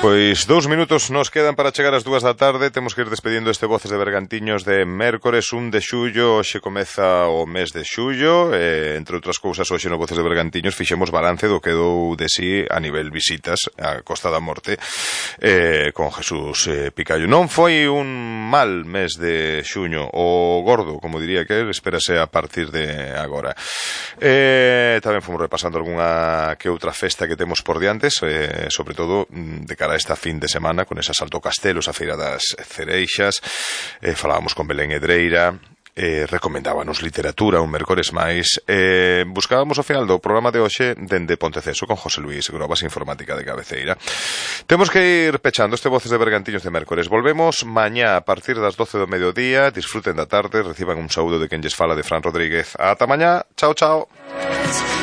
Pois 2 minutos nos quedan para chegar ás 2 da tarde. Temos que ir despedindo este Voces de Bergantiños de mércores 1 de xullo. Hoxe comeza o mes de xullo. Entre outras cousas, hoxe no Voces de Bergantiños fixemos balance do que dou de sí a nivel visitas a Costa da Morte con Jesús Picallo. Non foi un mal mes de xuño. O gordo, como diría que espérase a partir de agora. Tamén fomos repasando algunha que outra festa que temos por diantes, sobre todo de cara a esta fin de semana, con esa Salto Castelos, a Feira das Cereixas. Falábamos con Belén Edreira, recomendábanos literatura un mércores máis. Buscábamos ao final do programa de hoxe dende Ponteceso con José Luis Grobas, informática de cabeceira. Temos que ir pechando este Voces de Bergantiños de mércores. Volvemos mañá a partir das 12 do mediodía. Disfruten da tarde, reciban un saúdo de quen lles fala, de Fran Rodríguez. Ata mañá, chao, chao.